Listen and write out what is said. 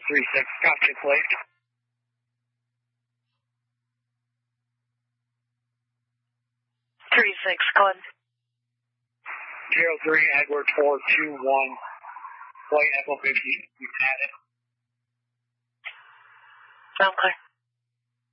36, gotcha, please. 36, go ahead. 03 Edward 421, flight Echo 50, you had it. Okay.